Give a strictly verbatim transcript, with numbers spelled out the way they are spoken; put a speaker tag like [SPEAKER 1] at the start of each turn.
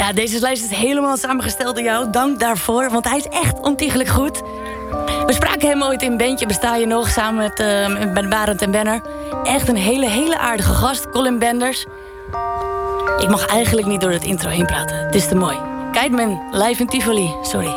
[SPEAKER 1] Ja, deze lijst is helemaal samengesteld door jou. Dank daarvoor, want hij is echt ontiegelijk goed. We spraken hem ooit in Bandje Besta je nog, samen met, uh, met Barend en Benner. Echt een hele, hele aardige gast, Colin Benders. Ik mag eigenlijk niet door het intro heen praten. Het is te mooi. Kiteman, live in Tivoli, sorry.